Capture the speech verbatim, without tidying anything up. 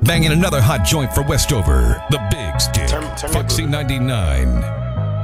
Banging another hot joint for Westover. The Big Stick. Turn- turn me Foxy blue. ninety-nine.